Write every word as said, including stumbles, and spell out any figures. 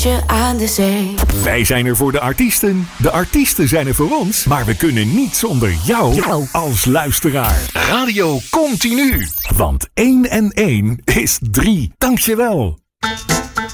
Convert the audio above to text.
aan de zee. Wij zijn er voor de artiesten. De artiesten zijn er voor ons. Maar we kunnen niet zonder jou, jou. als luisteraar. Radio Continu. Want één en één is drie. Dankjewel.